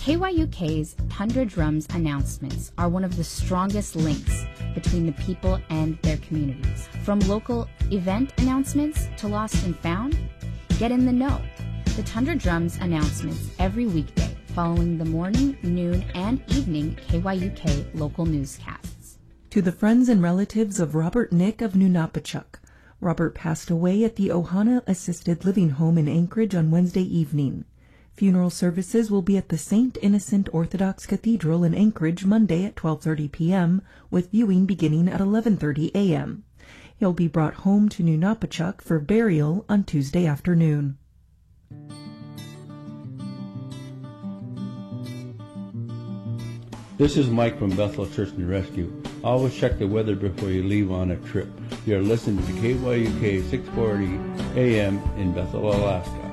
KYUK's Tundra Drums announcements are one of the strongest links between the people and their communities. From local event announcements to Lost and Found, get in the know. The Tundra Drums announcements every weekday following the morning, noon, and evening KYUK local newscasts. To the friends and relatives of Robert Nick of New Napachuk, Robert passed away at the Ohana Assisted Living Home in Anchorage on Wednesday evening. Funeral services will be at the St. Innocent Orthodox Cathedral in Anchorage Monday at 12:30 p.m., with viewing beginning at 11:30 a.m. He'll be brought home to New Napachuk for burial on Tuesday afternoon. This is Mike from Bethel Search and Rescue. Always check the weather before you leave on a trip. You're listening to KYUK 640 AM in Bethel, Alaska.